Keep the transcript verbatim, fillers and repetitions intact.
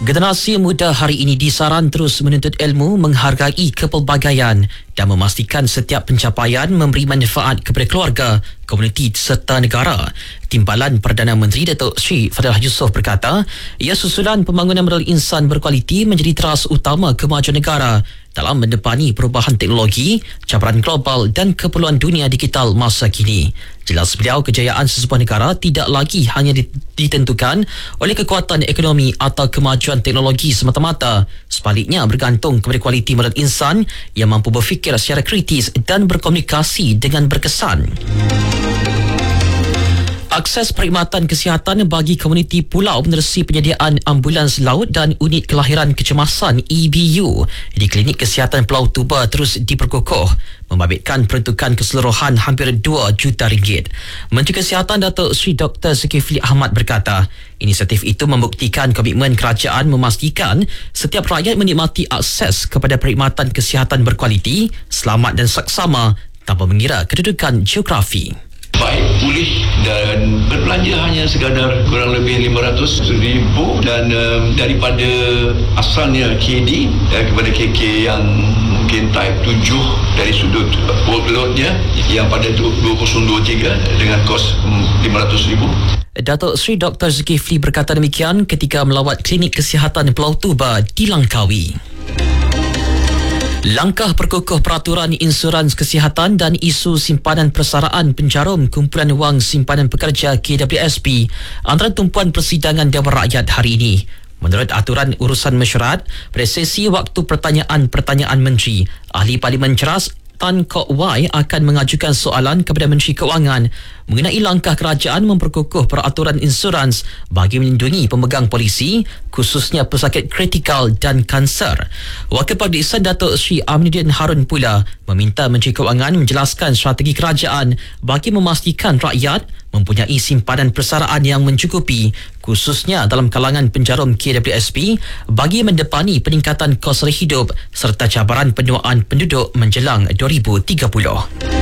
Generasi muda hari ini disaran terus menuntut ilmu, menghargai kepelbagaian dan memastikan setiap pencapaian memberi manfaat kepada keluarga, komuniti serta negara. Timbalan Perdana Menteri Datuk Seri Fadilah Yusof berkata, ia susulan pembangunan modal insan berkualiti menjadi teras utama kemajuan negara dalam mendepani perubahan teknologi, cabaran global dan keperluan dunia digital masa kini. Jelas beliau, kejayaan sesebuah negara tidak lagi hanya ditentukan oleh kekuatan ekonomi atau kemajuan teknologi semata-mata. Sebaliknya, bergantung kepada kualiti modal insan yang mampu berfikir secara kritis dan berkomunikasi dengan berkesan. Akses perkhidmatan kesihatan bagi komuniti pulau menerusi penyediaan ambulans laut dan unit kelahiran kecemasan E B U di Klinik Kesihatan Pulau Tuba terus diperkukuh, membabitkan peruntukan keseluruhan hampir dua juta ringgit. Menteri Kesihatan Datuk Seri Doktor Zulkifli Ahmad berkata, inisiatif itu membuktikan komitmen kerajaan memastikan setiap rakyat menikmati akses kepada perkhidmatan kesihatan berkualiti, selamat dan saksama tanpa mengira kedudukan geografi. Baik pulih dan berbelanja hanya sekadar kurang lebih lima ratus ribu dan um, daripada asalnya K D dan kepada K K yang mungkin type tujuh dari sudut workloadnya yang pada dua ribu dua puluh tiga dengan kos um, lima ratus ribu. Datuk Seri Doktor Zulkifli berkata demikian ketika melawat Klinik Kesihatan Pulau Tuba di Langkawi. Langkah perkukuh peraturan insurans kesihatan dan isu simpanan persaraan penjarum Kumpulan Wang Simpanan Pekerja K W S P antara tumpuan persidangan Dewan Rakyat hari ini. Menurut aturan urusan mesyuarat, pada sesi waktu pertanyaan-pertanyaan menteri, Ahli Parlimen Ceras Tan Kok Wai akan mengajukan soalan kepada Menteri Keuangan mengenai langkah kerajaan memperkukuh peraturan insurans bagi melindungi pemegang polisi, khususnya pesakit kritikal dan kanser. Wakil Perdiksan Datuk Seri Aminuddin Harun pula meminta Menteri Keuangan menjelaskan strategi kerajaan bagi memastikan rakyat mempunyai simpanan persaraan yang mencukupi, khususnya dalam kalangan penjarum K W S P bagi mendepani peningkatan kos hidup serta cabaran penuaan penduduk menjelang dua ribu tiga puluh.